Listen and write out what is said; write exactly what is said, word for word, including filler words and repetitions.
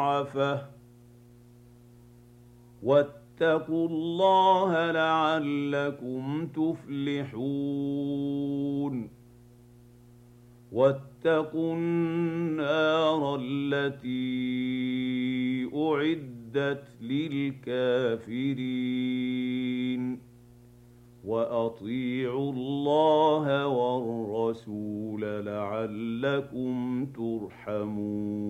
مضاعفة واتقوا الله لعلكم تفلحون واتقوا النار التي أعدت للكافرين وأطيعوا الله والرسول لعلكم ترحمون